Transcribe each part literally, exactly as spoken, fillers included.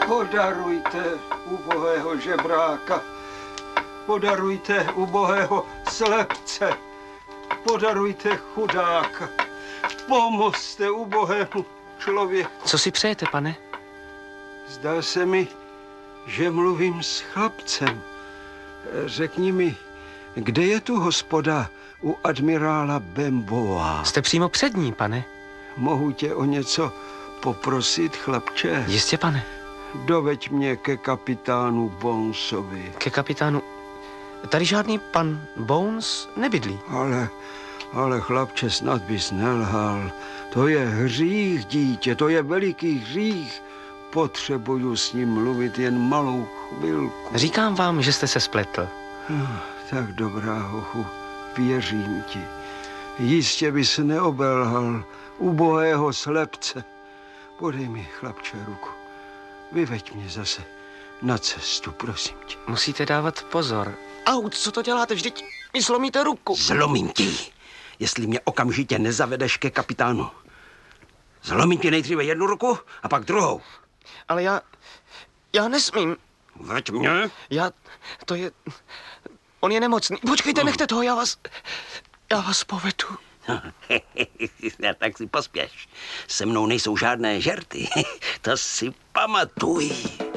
Podarujte ubohého žebráka, podarujte ubohého slepce, podarujte chudáka, pomozte ubohému člověku. Co si přejete, pane? Zdá se mi, že mluvím s chlapcem. Řekni mi, kde je tu hospoda u admirála Benboa? Jste přímo před ní, pane. Mohu tě o něco poprosit, chlapče? Jistě, pane. Doveď mě ke kapitánu Bonesovi. Ke kapitánu? Tady žádný pan Bones nebydlí. Ale, ale chlapče, snad bys nelhal. To je hřích, dítě, to je veliký hřích. Potřebuju s ním mluvit jen malou chvilku. Říkám vám, že jste se spletl. No, tak dobrá, hochu, věřím ti. Jistě bys neobelhal ubohého slepce. Podej mi, chlapče, ruku. Vyveď mě zase na cestu, prosím tě. Musíte dávat pozor. Au, co to děláte? Vždyť mi zlomíte ruku. Zlomím ti, jestli mě okamžitě nezavedeš ke kapitánu. Zlomím ti nejdříve jednu ruku a pak druhou. Ale já... já nesmím. Veď mě. Já... to je... on je nemocný. Počkejte, nechte toho, já vás... já vás povedu. Tak si pospěš. Se mnou nejsou žádné žerty. To si pamatuj.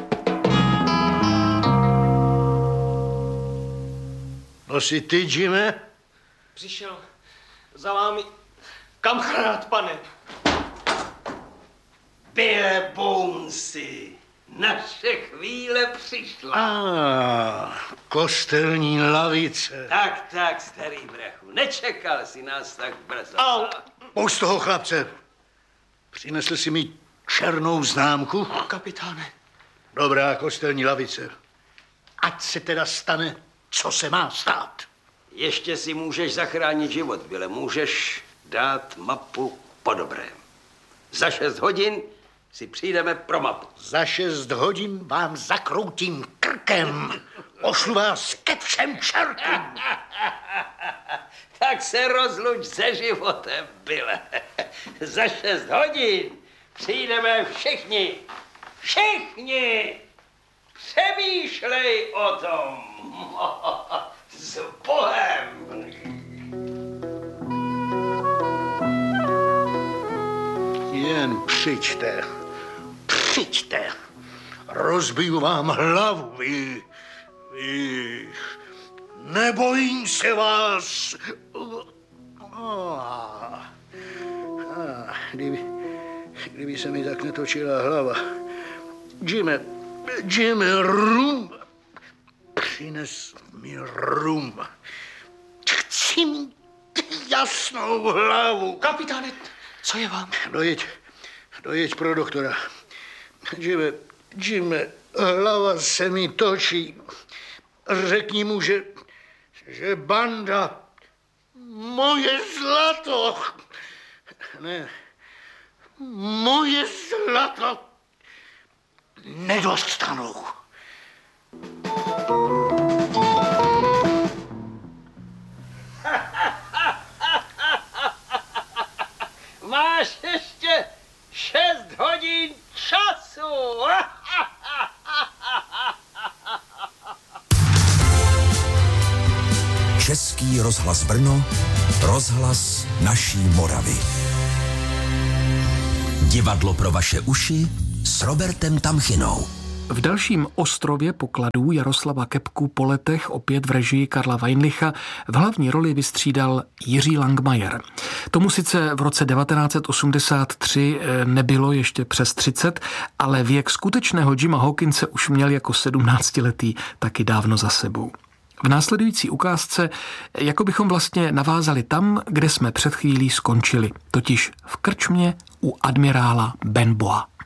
No jsi ty, Jimmy? Přišel za vámi kamarád, pane. Bille Bonesi, naše chvíle přišla. Ah, kostelní lavice. Tak, tak, starý brachu, nečekal si nás tak brzo. Au. Pust toho chlapce. Přinesl si mi černou známku? Kapitáne. Dobrá, kostelní lavice. Ať se teda stane, co se má stát. Ještě si můžeš zachránit život, Bille, můžeš dát mapu po dobrém. Za šest hodin si přijdeme pro mapu. Za šest hodin vám zakroutím krkem. Pošlu vás ke všem čertům. Tak se rozluč se životem, Bille. Za šest hodin přijdeme všichni. Všichni! Přemýšlej o tom. S Bohem. Jen přijďte. Přijďte. Rozbiju vám hlavu, vy. Vy. Nebojím se vás. Ah. Ah. Kdyby, kdyby se mi tak netočila hlava. Jimmy, Jimmy, rum. Přines mi rum. Chci mít jasnou hlavu. Kapitáne, co je vám? Dojeď, dojeď pro doktora. Jimmy, Jimmy, hlava se mi točí. Řekni mu, že, že banda moje zlato. Ne, moje zlato nedostanou. Máš ještě šest hodin času. Český rozhlas Brno, rozhlas naší Moravy. Divadlo pro vaše uši s Robertem Tamchinou. V dalším ostrově pokladů Jaroslava Kepku po letech opět v režii Karla Weinlicha v hlavní roli vystřídal Jiří Langmajer. Tomu sice v roce devatenáct set osmdesát tři nebylo ještě přes třicet, ale věk skutečného Jima Hawkinse už měl jako sedmnáctiletý taky dávno za sebou. V následující ukázce jako bychom vlastně navázali tam, kde jsme před chvílí skončili, totiž v krčmě u admirála Benboa.